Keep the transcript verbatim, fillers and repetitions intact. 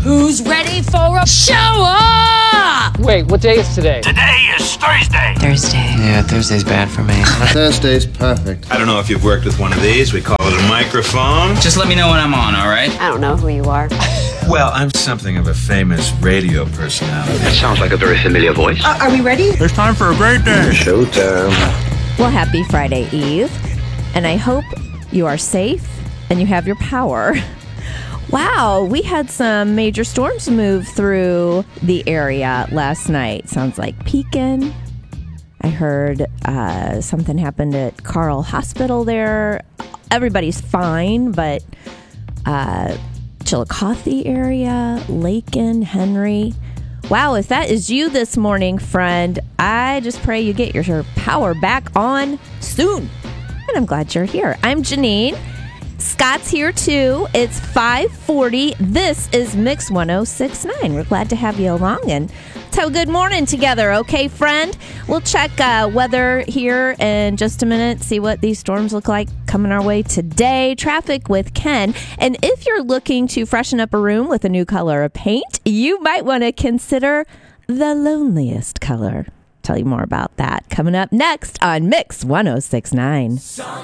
Who's ready for a show up? Wait, what day is today? Today is Thursday. Thursday. Yeah, Thursday's bad for me. Thursday's perfect. I don't know if you've worked with one of these. We call it a microphone. Just let me know when I'm on, all right? I don't know who you are. Well, I'm something of a famous radio personality. That sounds like a very familiar voice. Uh, are we ready? It's time for a great day. Showtime. Well, happy Friday Eve, and I hope you are safe and you have your power. Wow, we had some major storms move through the area last night. Sounds like Pekin. I heard uh, something happened at Carl Hospital there. Everybody's fine, but uh, Chillicothe area, Lakin, Henry. Wow, if that is you this morning, friend, I just pray you get your power back on soon. And I'm glad you're here. I'm Janine. Scott's here too. It's five forty. This is Mix one oh six point nine. We're glad to have you along, and let's have a good morning together, okay, friend? We'll check uh, weather here in just a minute, see what these storms look like coming our way today. Traffic with Ken. And if you're looking to freshen up a room with a new color of paint, you might want to consider the loneliest color. Tell you more about that coming up next on Mix one oh six point nine.